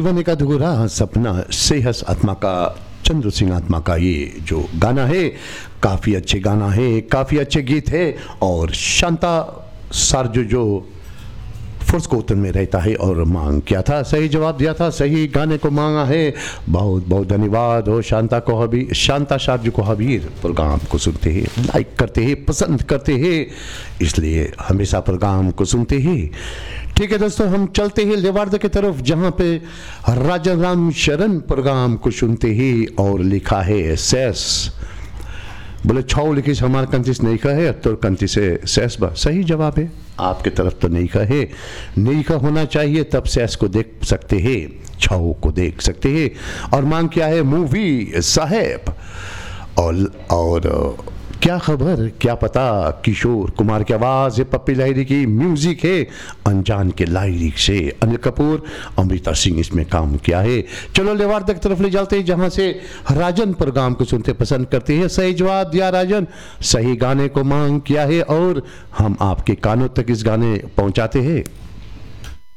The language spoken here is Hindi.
जीवन एक अधूरा सपना सेहस आत्मा का, चंद्र सिंह आत्मा का ये जो गाना है काफ़ी अच्छे गाना है, काफ़ी अच्छे गीत है। और शांता सारजू जो फोर्स कोतन में रहता है और मांग किया था, सही जवाब दिया था, सही गाने को मांगा है। बहुत बहुत धन्यवाद हो शांता को, शांता सारजू को। हबीर प्रोग्राम को सुनते हैं, लाइक करते हैं, पसंद करते हैं, इसलिए हमेशा प्रोग्राम को सुनते हैं। ठीक है दोस्तों, हम चलते हैं लेवार्ड की तरफ, जहाँ पे राजन राम शरण प्रोग्राम को सुनते हैं और लिखा है सेस। बोले छाओ लिखी हमारे कंटिस नहीं का है तो कंटिस से सेस बा, सही जवाब है। आपके तरफ तो नहीं का है, नहीं का होना चाहिए, तब सेस को देख सकते हैं, छाओ को देख सकते हैं। और मांग क्या है, मूवी साहेब। और क्या खबर क्या पता, किशोर कुमार की आवाज़ है, पप्पी लाहिरी की म्यूजिक है, अनजान के लाइरिक से अनिल कपूर, अमृता सिंह इसमें काम किया है। चलो लेवार्ड की तरफ ले जाते हैं, जहाँ से राजन प्रोग्राम को सुनते पसंद करते हैं। सही जवाब दिया राजन, सही गाने को मांग किया है और हम आपके कानों तक इस गाने पहुँचाते हैं।